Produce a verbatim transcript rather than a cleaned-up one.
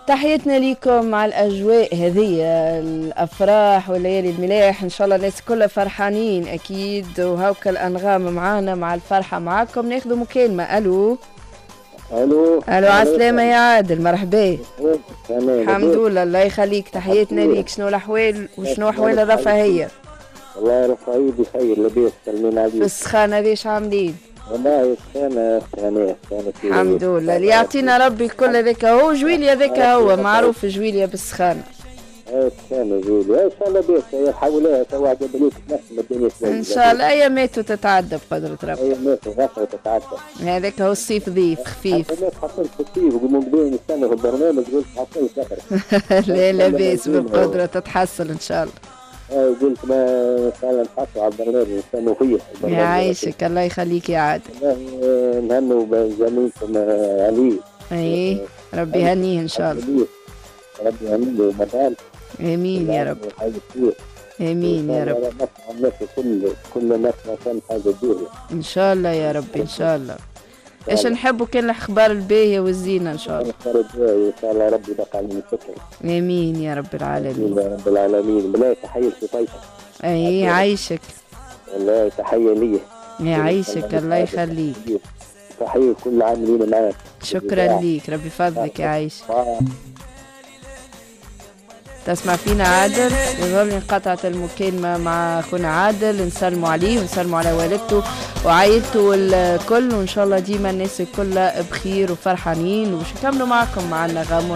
تحياتنا ليكم مع الأجواء هذه، الأفراح وليالي الملاح. إن شاء الله الناس كلها فرحانين أكيد، وهوك الأنغام معانا مع الفرحة معاكم. ناخذ مكالمة. ألو الو ألو، عسلامة يا عادل، مرحبا. الحمد لله، الله يخليك، تحياتنا ليك. شنو الأحوال وشنو أحوال الرفاهية؟ والله رفاهية بخير، لاباس، سلمين عليك. السخانة ليش عاملين؟ والله السنة السنة الحمد لله، اللي يعطينا ربي الكل. هذاك هو جويليا، هذاك هو معروف جويليا بالسخانة. ايه السنة جويليا، ان شاء الله باس. هي حولها توا عجبني تنسم الدنيا شوية. ان شاء الله ايامات وتتعدى بقدرة ربي. ايامات غفرة تتعدى. هذاك هو الصيف ضيف خفيف. الناس حصلت في الصيف وقوموا بدين السنة في البرنامج، قلت حصلت سفر. لا لا باس، بالقدرة تتحسن ان شاء الله. ايه قلت ما ان شاء الله نحصل على البرنامج نستنوا فيه. يعيشك، الله يخليك يا عادل. نهنوا بزميلكم علي. ايه ربي يهنيه ان شاء الله. ربي يهنيه ومدام. امين يا رب. امين يا رب. الناس كل كل الناس ما كان حاجه تدور. ان شاء الله يا رب ان شاء الله. ايش نحبوا كان الاخبار الباهيه والزينه ان شاء الله. الاخبار الباهيه ان شاء الله، ربي يبقى على الفكر. امين يا رب العالمين. امين يا رب العالمين. بلا تحيه لطيفك. اي عايشك. والله تحيه لي. يعيشك، الله يخليك. تحيه كل العاملين معك. شكرا ليك، ربي يفضلك يعيشك. تسمع فينا عادل؟ يظل انقطعت المكالمة مع أخونا عادل. نسلموا عليه ونسلموا على والدته وعائلته والكل، وإن شاء الله ديما الناس كلها بخير وفرحانين. وباش نكملوا معكم معنا غامون.